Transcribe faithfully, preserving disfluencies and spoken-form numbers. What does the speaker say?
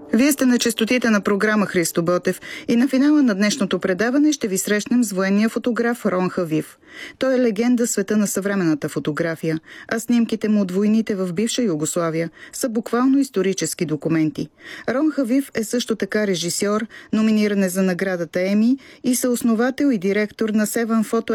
Вие сте на честотите на програма Христо Ботев и на финала на днешното предаване ще ви срещнем с военния фотограф Рон Хавив. Той е легенда в света на съвременната фотография, а снимките му от войните в бивша Югославия са буквално исторически документи. Рон Хавив е също така режисьор, номиниран е за наградата Еми и съосновател и директор на Seven Photo